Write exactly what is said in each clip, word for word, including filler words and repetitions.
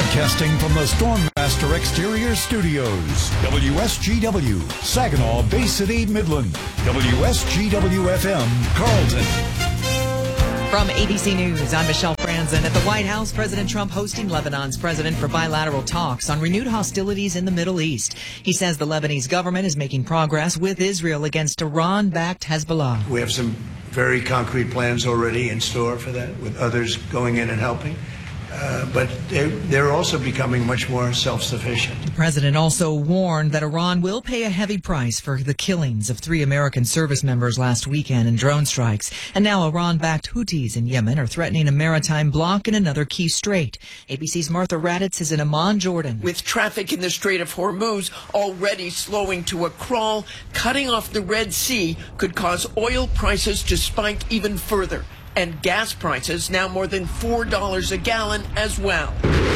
Broadcasting from the Stormmaster Exterior Studios. W S G W, Saginaw, Bay City, Midland. W S G W F M, Carlton. From A B C News, I'm Michelle Franzen. At the White House, President Trump hosting Lebanon's president for bilateral talks on renewed hostilities in the Middle East. He says the Lebanese government is making progress with Israel against Iran-backed Hezbollah. We have some very concrete plans already in store for that, with others going in and helping. Uh, but they're, they're also becoming much more self-sufficient. The president also warned that Iran will pay a heavy price for the killings of three American service members last weekend in drone strikes. And now Iran-backed Houthis in Yemen are threatening a maritime block in another key strait. A B C's Martha Raddatz is in Amman, Jordan. With traffic in the Strait of Hormuz already slowing to a crawl, cutting off the Red Sea could cause oil prices to spike even further. And gas prices now more than four dollars a gallon as well.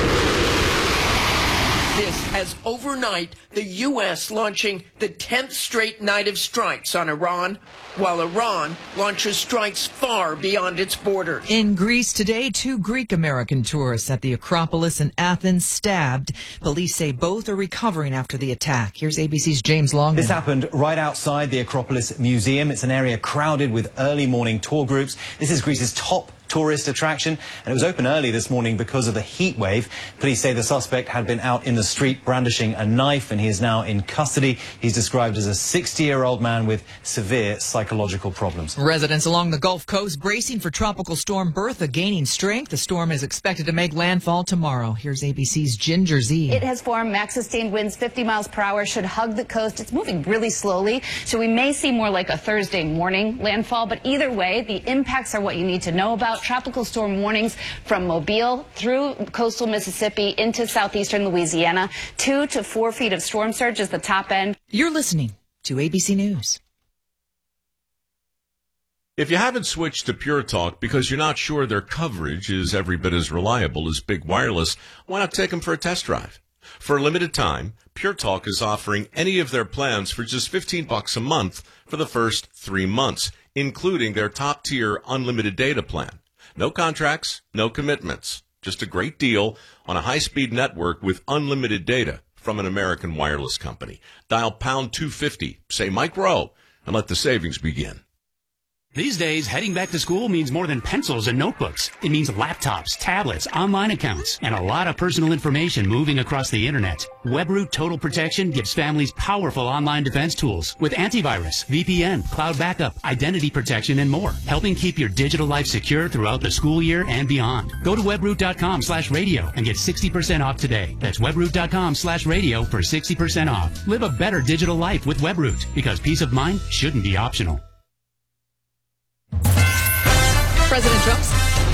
This as overnight the U S launching the tenth straight night of strikes on Iran, while Iran launches strikes far beyond its border. In Greece today, two Greek-American tourists at the Acropolis in Athens stabbed. Police say both are recovering after the attack. Here's A B C's James Longman. This happened right outside the Acropolis Museum. It's an area crowded with early morning tour groups. This is Greece's top tourist attraction, and it was open early this morning because of the heat wave. Police say the suspect had been out in the street brandishing a knife, and he is now in custody. He's described as a sixty-year-old man with severe psychological problems. Residents along the Gulf Coast bracing for Tropical Storm Bertha gaining strength. The storm is expected to make landfall tomorrow. Here's A B C's Ginger Z. It has formed. Max sustained winds fifty miles per hour should hug the coast. It's moving really slowly, so we may see more like a Thursday morning landfall. But either way, the impacts are what you need to know about. Tropical storm warnings from Mobile through coastal Mississippi into southeastern Louisiana. Two to four feet of storm surge is the top end. You're listening to A B C News. If you haven't switched to Pure Talk because you're not sure their coverage is every bit as reliable as Big Wireless, why not take them for a test drive? For a limited time, Pure Talk is offering any of their plans for just fifteen bucks a month for the first three months, including their top-tier unlimited data plan. No contracts, no commitments. Just a great deal on a high-speed network with unlimited data from an American wireless company. Dial pound two fifty, say Mike Rowe, and let the savings begin. These days, heading back to school means more than pencils and notebooks. It means laptops, tablets, online accounts, and a lot of personal information moving across the internet. WebRoot Total Protection gives families powerful online defense tools with antivirus, V P N, cloud backup, identity protection, and more, helping keep your digital life secure throughout the school year and beyond. Go to webroot.com slash radio and get sixty percent off today. That's webroot.com slash radio for sixty percent off. Live a better digital life with WebRoot, because peace of mind shouldn't be optional. President Trump's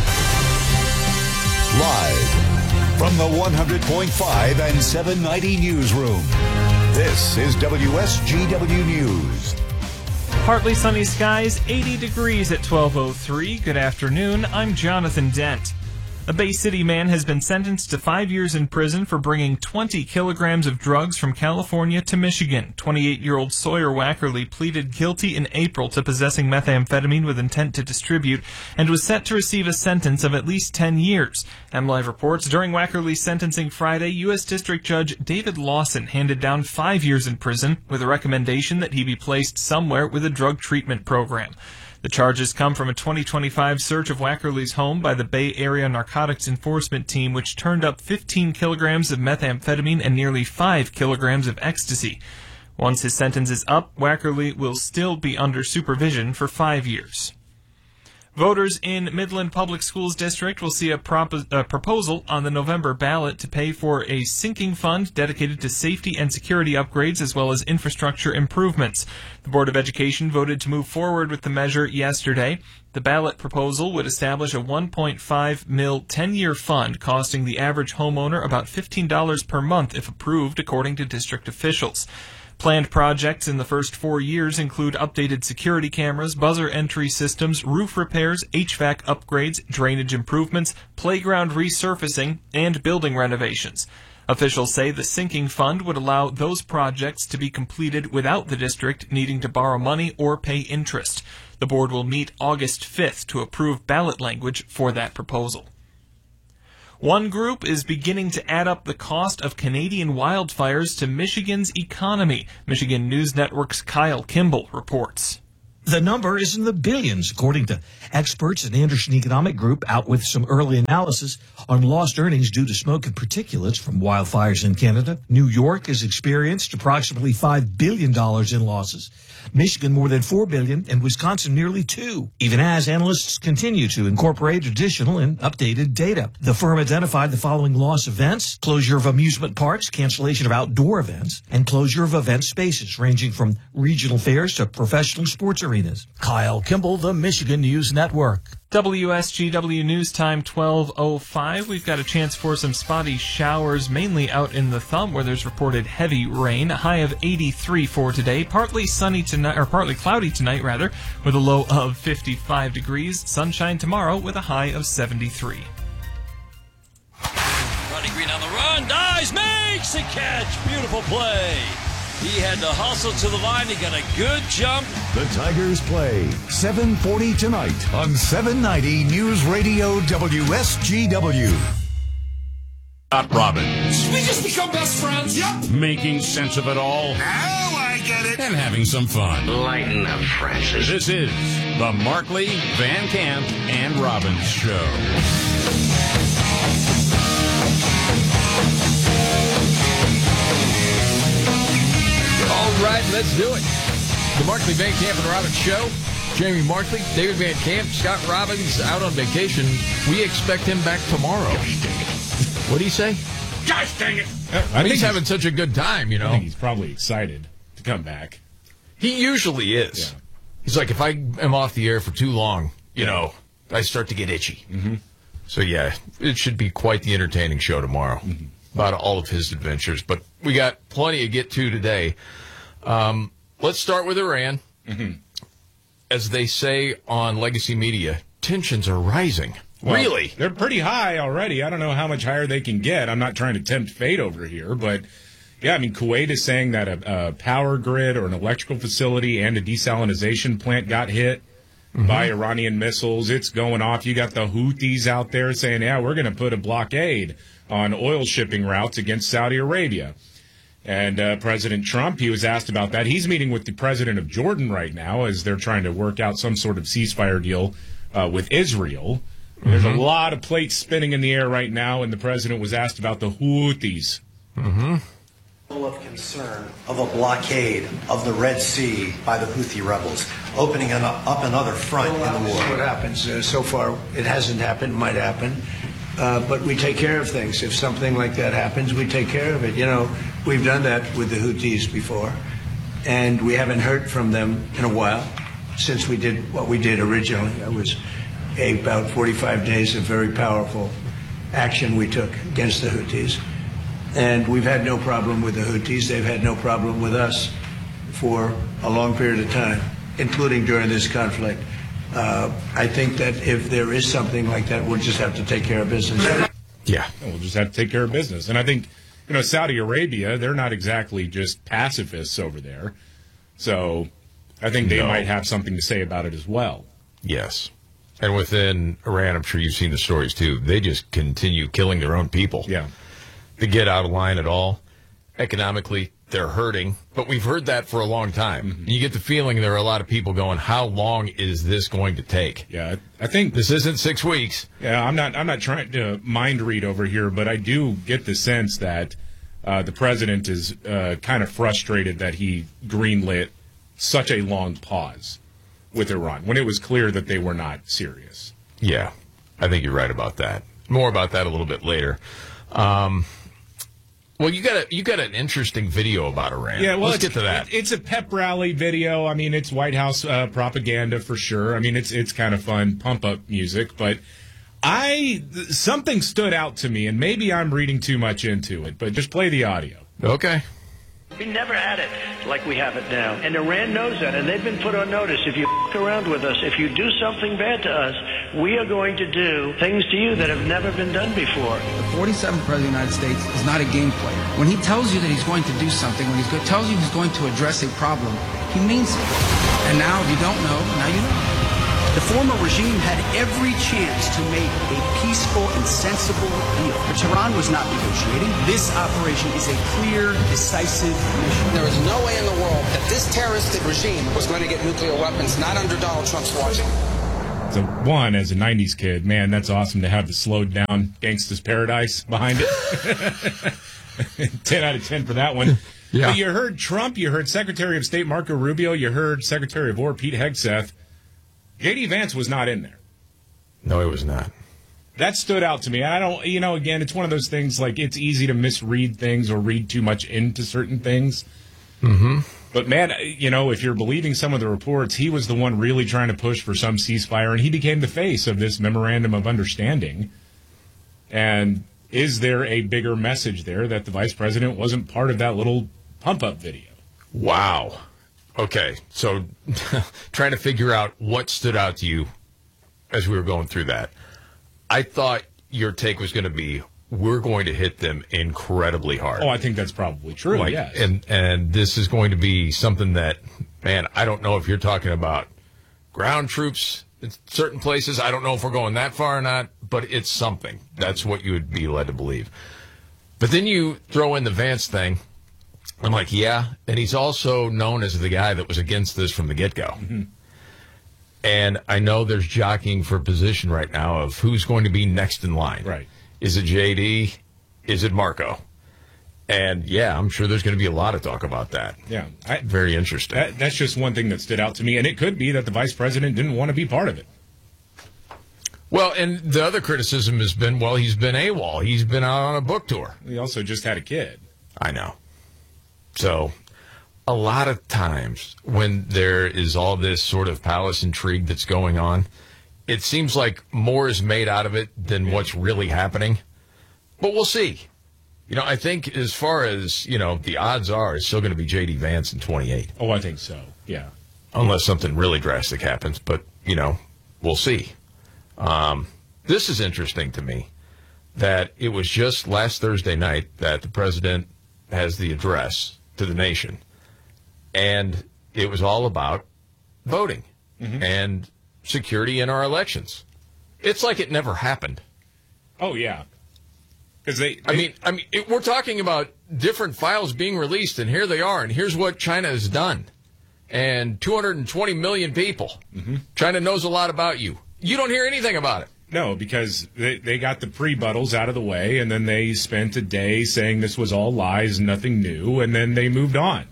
Live from the one hundred point five and seven ninety newsroom. This is W S G W News. Partly sunny skies, eighty degrees at twelve oh three. Good afternoon. I'm Jonathan Dent. A Bay City man has been sentenced to five years in prison for bringing twenty kilograms of drugs from California to Michigan. twenty-eight-year-old Sawyer Wackerly pleaded guilty in April to possessing methamphetamine with intent to distribute and was set to receive a sentence of at least ten years. MLive reports during Wackerly's sentencing Friday, U S District Judge David Lawson handed down five years in prison with a recommendation that he be placed somewhere with a drug treatment program. The charges come from a twenty twenty-five search of Wackerly's home by the Bay Area Narcotics Enforcement Team, which turned up fifteen kilograms of methamphetamine and nearly five kilograms of ecstasy. Once his sentence is up, Wackerly will still be under supervision for five years. Voters in Midland Public Schools District will see a, prop- a proposal on the November ballot to pay for a sinking fund dedicated to safety and security upgrades as well as infrastructure improvements. The Board of Education voted to move forward with the measure yesterday. The ballot proposal would establish a one point five mil ten-year fund costing the average homeowner about fifteen dollars per month if approved, according to district officials. Planned projects in the first four years include updated security cameras, buzzer entry systems, roof repairs, H V A C upgrades, drainage improvements, playground resurfacing, and building renovations. Officials say the sinking fund would allow those projects to be completed without the district needing to borrow money or pay interest. The board will meet August fifth to approve ballot language for that proposal. One group is beginning to add up the cost of Canadian wildfires to Michigan's economy. Michigan News Network's Kyle Kimball reports. The number is in the billions, according to experts at Anderson Economic Group, out with some early analysis on lost earnings due to smoke and particulates from wildfires in Canada. New York has experienced approximately five billion dollars in losses. Michigan more than four billion dollars, and Wisconsin nearly two, even as analysts continue to incorporate additional and updated data. The firm identified the following loss events: closure of amusement parks, cancellation of outdoor events, and closure of event spaces ranging from regional fairs to professional sports arenas. Kyle Kimball, the Michigan News Network. W S G W News Time twelve oh five. We've got a chance for some spotty showers, mainly out in the Thumb, where there's reported heavy rain. A high of eighty-three for today. Partly sunny tonight, or partly cloudy tonight, rather, with a low of fifty-five degrees. Sunshine tomorrow with a high of seventy-three. Ronnie Green on the run, dives, makes a catch. Beautiful play. He had to hustle to the line. He got a good jump. The Tigers play seven forty tonight on seven ninety News Radio W S G W. Scott Robbins. We just become best friends. Yep. Making sense of it all. Now I get it. And having some fun. Lighten up, Francis. This is the Markley, Van Camp, and Robbins Show. All right, let's do it. The Markley, Van Camp, and Robbins Show. Jamie Markley, David Van Camp, Scott Robbins out on vacation. We expect him back tomorrow. What do you say? Gosh dang it! I think he's, he's having such a good time, you know. I think he's probably excited to come back. He usually is. Yeah. He's like, if I am off the air for too long, you yeah. know, I start to get itchy. Mm-hmm. So, yeah, it should be quite the entertaining show tomorrow mm-hmm. about all of his adventures. But we got plenty to get to today. Um, let's start with Iran. Mm-hmm. As they say on legacy media, tensions are rising. Well, really? They're pretty high already. I don't know how much higher they can get. I'm not trying to tempt fate over here, but yeah, I mean, Kuwait is saying that a, a power grid or an electrical facility and a desalinization plant got hit mm-hmm. by Iranian missiles. It's going off. You got the Houthis out there saying, yeah, we're going to put a blockade on oil shipping routes against Saudi Arabia. And uh, President Trump, he was asked about that. He's meeting with the president of Jordan right now as they're trying to work out some sort of ceasefire deal uh, with Israel. Mm-hmm. There's a lot of plates spinning in the air right now, and the president was asked about the Houthis. Mm-hmm. Of concern of a blockade of the Red Sea by the Houthi rebels, opening an, up another front well, in the war. What happens uh, so far? It hasn't happened. Might happen. Uh, but we take care of things. If something like that happens, we take care of it. You know, we've done that with the Houthis before, and we haven't heard from them in a while since we did what we did originally. It was about forty-five days of very powerful action we took against the Houthis. And we've had no problem with the Houthis. They've had no problem with us for a long period of time, including during this conflict. Uh, I think that if there is something like that, we'll just have to take care of business. Yeah. We'll just have to take care of business. And I think, you know, Saudi Arabia, they're not exactly just pacifists over there. So I think they no. might have something to say about it as well. Yes. And within Iran, I'm sure you've seen the stories too, they just continue killing their own people. Yeah. To get out of line at all. Economically, they're hurting, but we've heard that for a long time. Mm-hmm. You get the feeling there are a lot of people going, how long is this going to take? Yeah, I think this isn't six weeks. Yeah, I'm not I'm not trying to mind read over here, but I do get the sense that uh, the president is uh, kind of frustrated that he greenlit such a long pause with Iran when it was clear that they were not serious. Yeah, I think you're right about that. More about that a little bit later. Um Well, you got a, you got an interesting video about Iran. Yeah, well, let's get to that. It, it's a pep rally video. I mean, it's White House uh, propaganda for sure. I mean, it's it's kind of fun, pump up music. But I something stood out to me, and maybe I'm reading too much into it. But just play the audio. Okay. We never had it like we have it now. And Iran knows that, and they've been put on notice. If you f*** around with us, if you do something bad to us, we are going to do things to you that have never been done before. The forty-seventh President of the United States is not a game player. When he tells you that he's going to do something, when he tells you he's going to address a problem, he means it. And now, if you don't know, now you know. The former regime had every chance to make a peaceful and sensible deal. But Tehran was not negotiating. This operation is a clear, decisive mission. There is no way in the world that this terroristic regime was going to get nuclear weapons, not under Donald Trump's watching. So, one, as a nineties kid, man, that's awesome to have the slowed down Gangsta's Paradise behind it. ten out of ten for that one. Yeah. But you heard Trump, you heard Secretary of State Marco Rubio, you heard Secretary of War Pete Hegseth. J D Vance was not in there. No, he was not. That stood out to me. I don't, you know, again, it's one of those things like it's easy to misread things or read too much into certain things. Mm-hmm. But, man, you know, if you're believing some of the reports, he was the one really trying to push for some ceasefire, and he became the face of this memorandum of understanding. And is there a bigger message there that the vice president wasn't part of that little pump-up video? Wow. Okay, so trying to figure out what stood out to you as we were going through that. I thought your take was going to be, we're going to hit them incredibly hard. Oh, I think that's probably true, like, yes. And, and this is going to be something that, man, I don't know if you're talking about ground troops in certain places. I don't know if we're going that far or not, but it's something. That's what you would be led to believe. But then you throw in the Vance thing. I'm like, yeah, and he's also known as the guy that was against this from the get-go. Mm-hmm. And I know there's jockeying for position right now of who's going to be next in line. Right. Is it J D? Is it Marco? And, yeah, I'm sure there's going to be a lot of talk about that. Yeah. I, Very interesting. That, that's just one thing that stood out to me, and it could be that the vice president didn't want to be part of it. Well, and the other criticism has been, well, he's been AWOL. He's been out on a book tour. He also just had a kid. I know. So a lot of times when there is all this sort of palace intrigue that's going on, it seems like more is made out of it than what's really happening. But we'll see. You know, I think as far as, you know, the odds are, it's still going to be J D Vance in twenty-eight. Oh, I think so, yeah. Unless something really drastic happens. But, you know, we'll see. Um, this is interesting to me that it was just last Thursday night that the president has the address to the nation. And it was all about voting mm-hmm. and security in our elections. It's like it never happened. Oh, yeah. Because they, they, I mean, I mean, it, we're talking about different files being released, and here they are, and here's what China has done. And two hundred twenty million people. Mm-hmm. China knows a lot about you. You don't hear anything about it. No, because they, they got the pre-buttles out of the way, and then they spent a day saying this was all lies, nothing new, and then they moved on.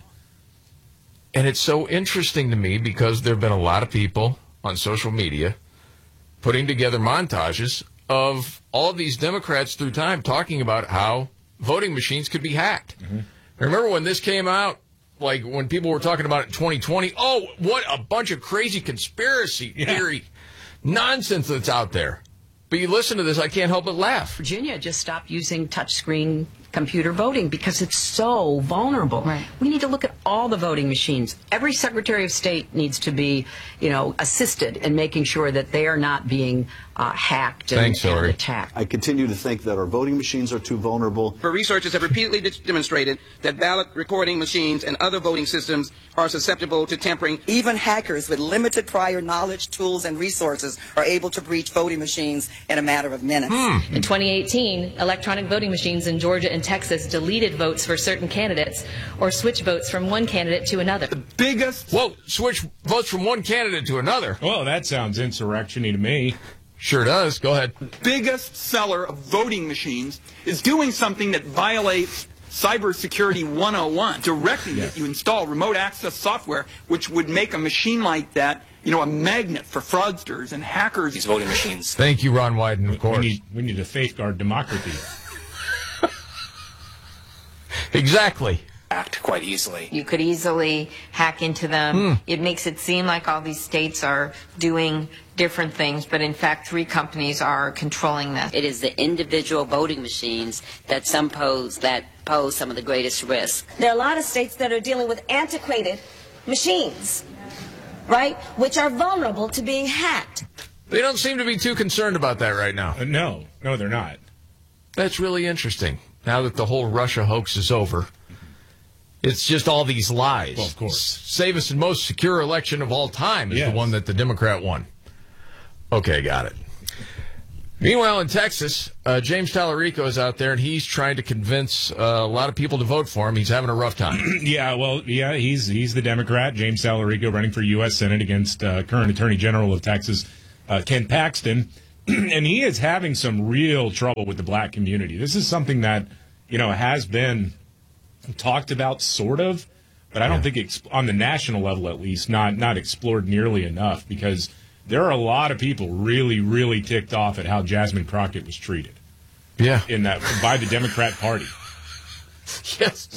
And it's so interesting to me because there have been a lot of people on social media putting together montages of all of these Democrats through time talking about how voting machines could be hacked. Mm-hmm. Remember when this came out, like when people were talking about it in twenty twenty? Oh, what a bunch of crazy conspiracy yeah. theory nonsense that's out there. But you listen to this, I can't help but laugh. Virginia just stopped using touchscreen computer voting because it's so vulnerable. Right. We need to look at all the voting machines. Every Secretary of State needs to be, you know, assisted in making sure that they are not being uh, hacked and, Thanks, and attacked. I continue to think that our voting machines are too vulnerable. For researchers have repeatedly de- demonstrated that ballot recording machines and other voting systems are susceptible to tampering. Even hackers with limited prior knowledge, tools, and resources are able to breach voting machines in a matter of minutes. Hmm. In twenty eighteen, electronic voting machines in Georgia and Texas deleted votes for certain candidates or switched votes from one candidate to another. The biggest... Whoa, switch votes from one candidate to another. Well, that sounds insurrection-y to me. Sure does. Go ahead. The biggest seller of voting machines is doing something that violates Cybersecurity one oh one, directing yes. that you install remote access software, which would make a machine like that, you know, a magnet for fraudsters and hackers. These voting machines. Thank you, Ron Wyden, of course. We need, we need to safeguard democracy. Exactly. Act quite easily. You could easily hack into them. Hmm. It makes it seem like all these states are doing different things, but in fact three companies are controlling that. It is the individual voting machines that some pose that pose some of the greatest risk. There are a lot of states that are dealing with antiquated machines, right, which are vulnerable to being hacked. They don't seem to be too concerned about that right now. Uh, no, no, they're not. That's really interesting. Now that the whole Russia hoax is over, it's just all these lies. Well, of course. Safest and most secure election of all time is yes. the one that the Democrat won. Okay, got it. Meanwhile, in Texas, uh, James Tallarico is out there, and he's trying to convince uh, a lot of people to vote for him. He's having a rough time. Yeah, well, yeah, he's he's the Democrat, James Tallarico, running for U S Senate against uh, current Attorney General of Texas, uh, Ken Paxton. And he is having some real trouble with the black community. This is something that, you know, has been talked about sort of, but I don't think it's, on the national level at least, not not explored nearly enough, because there are a lot of people really, really ticked off at how Jasmine Crockett was treated. Yeah. In that, by the Democrat Party. Yes.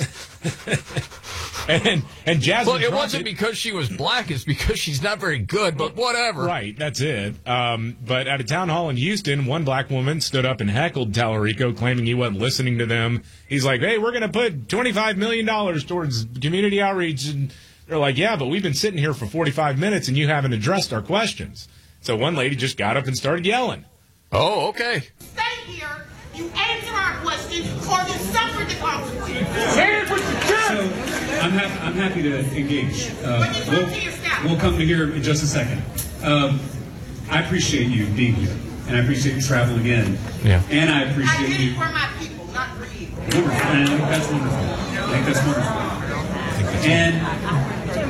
and and Jasmine Well, it Crockett, wasn't because she was black. It's because she's not very good, but whatever. Right, that's it. Um, but at a town hall in Houston, one black woman stood up and heckled Tallarico, claiming he wasn't listening to them. He's like, hey, we're going to put twenty-five million dollars towards community outreach. And they're like, yeah, but we've been sitting here for forty-five minutes and you haven't addressed our questions. So one lady just got up and started yelling. Oh, okay. Stay here, you answer our questions, or you suffer the consequences. So I'm, ha- I'm happy to engage. Uh, we'll, we'll come to here in just a second. Um, I appreciate you being here, and I appreciate you traveling in. Yeah. And I I appreciate did you. it for my people, not for you. Wonderful. And I think that's wonderful. I think that's wonderful. And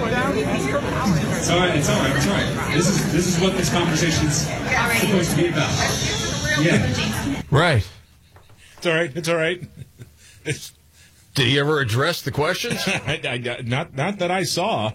it's all right. It's all right. It's all right. This is this is what this conversation's supposed to be about. Yeah. Right. It's all right. It's all right. It's, Did he ever address the questions? I, I, not, not that I saw.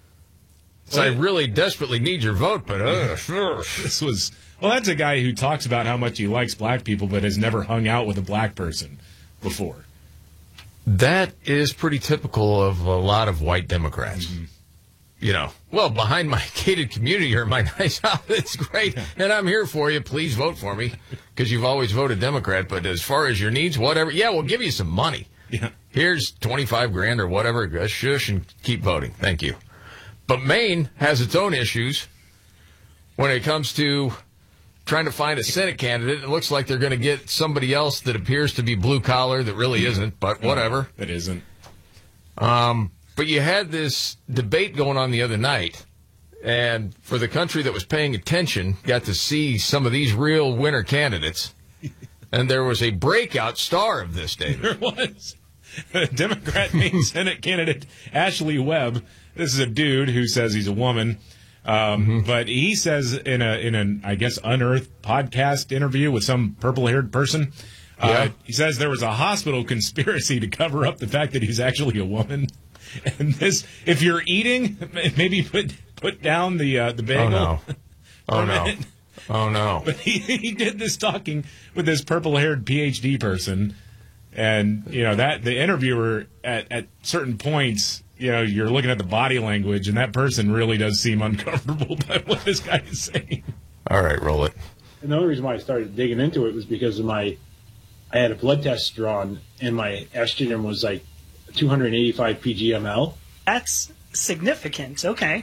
So I really desperately need your vote, but uh, this was well. That's a guy who talks about how much he likes black people, but has never hung out with a black person before. That is pretty typical of a lot of white Democrats. Mm-hmm. You know, well, behind my gated community or my nice house, it's great, and I'm here for you. Please vote for me, because you've always voted Democrat. But as far as your needs, whatever, yeah, we'll give you some money. Yeah. Here's twenty-five grand or whatever. Shush and keep voting. Thank you. But Maine has its own issues when it comes to trying to find a Senate candidate. It looks like they're going to get somebody else that appears to be blue collar that really isn't, but whatever. It isn't. Um, but you had this debate going on the other night, and for the country that was paying attention, got to see some of these real winner candidates. And there was a breakout star of this, David. There was. Democrat Maine Senate candidate Ashley Webb. This is a dude who says he's a woman, um, mm-hmm. but he says in a in an I guess unearthed podcast interview with some purple-haired person, uh, yeah. he says there was a hospital conspiracy to cover up the fact that he's actually a woman. And this, if you're eating, maybe put put down the uh, the bagel. Oh no! Oh no! Minute. Oh no! But he, he did this talking with this purple-haired P H D person, and you know that the interviewer at at certain points, you know, you're looking at the body language, and that person really does seem uncomfortable by what this guy is saying. All right, roll it. And the only reason why I started digging into it was because of my, I had a blood test drawn, and my estrogen was like two hundred eighty-five p g m l. That's significant. Okay.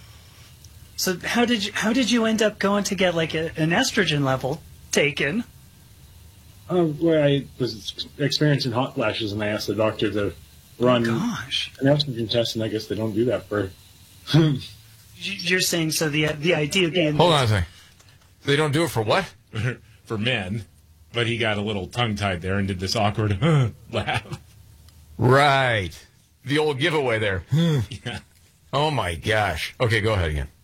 So how did you how did you end up going to get like a, an estrogen level taken? Um, where I was experiencing hot flashes, and I asked the doctor to run Gosh. an estrogen test, and I guess they don't do that for. You're saying so the the idea being Hold on a second. They don't do it for what? For men, but he got a little tongue tied there and did this awkward laugh. Right, the old giveaway there. Yeah. Oh my gosh. Okay, go ahead again.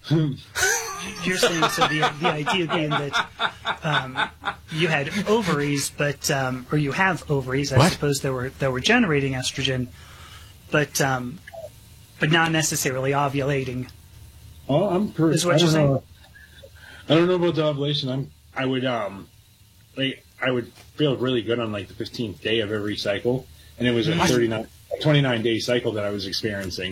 You're saying so the the idea being that um, you had ovaries, but um, or you have ovaries, I What? suppose that were that were generating estrogen, but um, but not necessarily ovulating. Oh, I'm pretty. Is what I you're don't saying? know. I don't know about the ovulation. I'm. I would um, like I would feel really good on like the fifteenth day of every cycle, and it was a thirty-nine, twenty-nine day cycle that I was experiencing.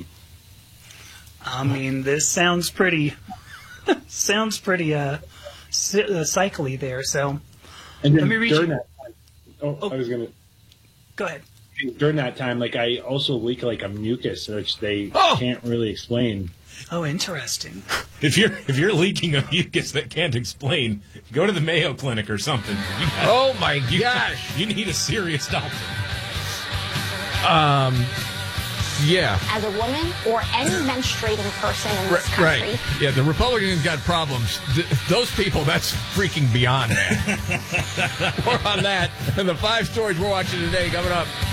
I mean, this sounds pretty sounds pretty uh, c- uh cycly there. So And then let me read during you. that time, oh, Oh. I was gonna. Go ahead. During that time, like I also leak like a mucus, which they Oh! can't really explain. Oh, interesting. If you're if you're leaking a mucus that can't explain, go to the Mayo Clinic or something. You got, Oh my you, gosh. You need a serious doctor. Um, Yeah. as a woman or any menstruating person in this Right, country. right. Yeah, the Republicans got problems. Th- those people, that's freaking beyond that. More on that and the five stories we're watching today coming up.